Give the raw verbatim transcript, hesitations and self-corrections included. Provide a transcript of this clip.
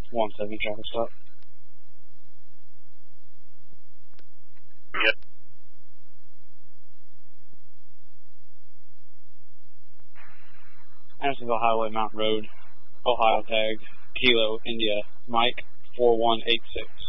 one seven traffic stop. Yep. Andersonville Highway, Mountain Road, Ohio tag, Kilo, India, Mike, four one eight six.